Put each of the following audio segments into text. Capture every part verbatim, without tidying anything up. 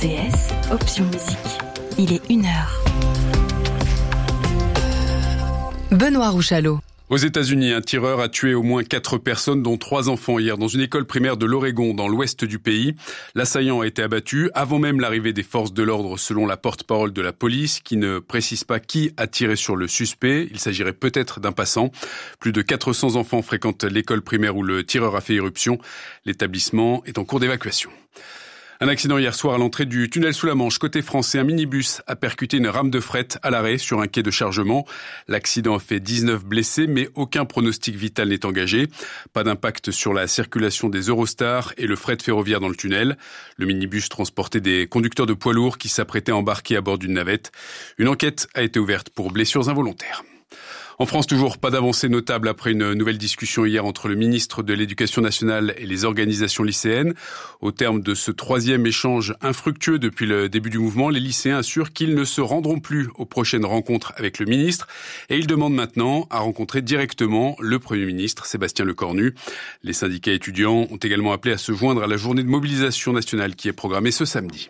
T S, option musique. Il est une heure. Benoît Rouchalot. Aux États-Unis, un tireur a tué au moins quatre personnes, dont trois enfants hier dans une école primaire de l'Oregon, dans l'ouest du pays. L'assaillant a été abattu avant même l'arrivée des forces de l'ordre, selon la porte-parole de la police, qui ne précise pas qui a tiré sur le suspect. Il s'agirait peut-être d'un passant. Plus de quatre cents enfants fréquentent l'école primaire où le tireur a fait irruption. L'établissement est en cours d'évacuation. Un accident hier soir à l'entrée du tunnel sous la Manche. Côté français, un minibus a percuté une rame de fret à l'arrêt sur un quai de chargement. L'accident a fait dix-neuf blessés, mais aucun pronostic vital n'est engagé. Pas d'impact sur la circulation des Eurostars et le fret ferroviaire dans le tunnel. Le minibus transportait des conducteurs de poids lourds qui s'apprêtaient à embarquer à bord d'une navette. Une enquête a été ouverte pour blessures involontaires. En France, toujours pas d'avancée notable après une nouvelle discussion hier entre le ministre de l'Éducation nationale et les organisations lycéennes. Au terme de ce troisième échange infructueux depuis le début du mouvement, les lycéens assurent qu'ils ne se rendront plus aux prochaines rencontres avec le ministre et ils demandent maintenant à rencontrer directement le Premier ministre, Sébastien Lecornu. Les syndicats étudiants ont également appelé à se joindre à la journée de mobilisation nationale qui est programmée ce samedi.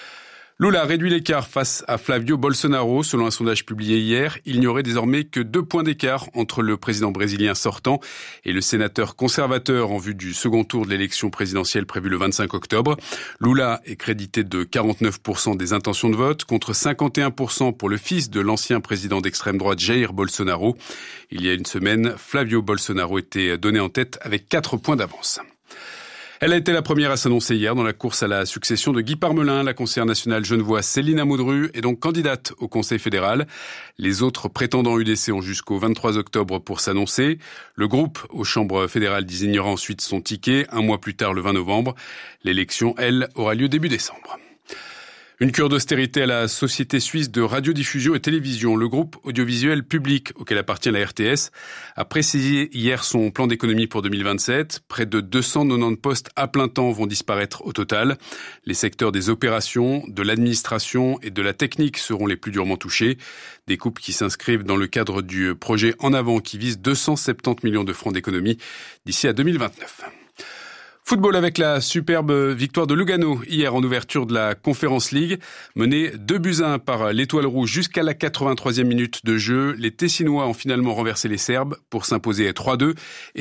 Lula réduit l'écart face à Flavio Bolsonaro. Selon un sondage publié hier, il n'y aurait désormais que deux points d'écart entre le président brésilien sortant et le sénateur conservateur en vue du second tour de l'élection présidentielle prévue le vingt-cinq octobre. Lula est crédité de quarante-neuf pour cent des intentions de vote contre cinquante et un pour cent pour le fils de l'ancien président d'extrême droite Jair Bolsonaro. Il y a une semaine, Flavio Bolsonaro était donné en tête avec quatre points d'avance. Elle a été la première à s'annoncer hier dans la course à la succession de Guy Parmelin. La conseillère nationale genevoise Céline Amoudru est donc candidate au Conseil fédéral. Les autres prétendants U D C ont jusqu'au vingt-trois octobre pour s'annoncer. Le groupe aux chambres fédérales désignera ensuite son ticket un mois plus tard, le vingt novembre. L'élection, elle, aura lieu début décembre. Une cure d'austérité à la société suisse de radiodiffusion et télévision. Le groupe audiovisuel public auquel appartient la R T S a précisé hier son plan d'économie pour deux mille vingt-sept. Près de deux cent quatre-vingt-dix postes à plein temps vont disparaître au total. Les secteurs des opérations, de l'administration et de la technique seront les plus durement touchés. Des coupes qui s'inscrivent dans le cadre du projet En Avant qui vise deux cent soixante-dix millions de francs d'économie d'ici à deux mille vingt-neuf. Football avec la superbe victoire de Lugano hier en ouverture de la Conference League. Mené deux buts à un par l'Étoile Rouge jusqu'à la quatre-vingt-troisième minute de jeu, les Tessinois ont finalement renversé les Serbes pour s'imposer trois deux.